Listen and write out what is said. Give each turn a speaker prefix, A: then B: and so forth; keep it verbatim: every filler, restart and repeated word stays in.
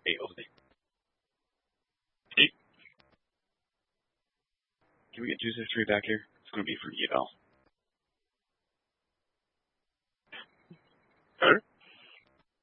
A: Hey, Oakley. Hey, can we get two six three back here? It's going to be for eval. Better?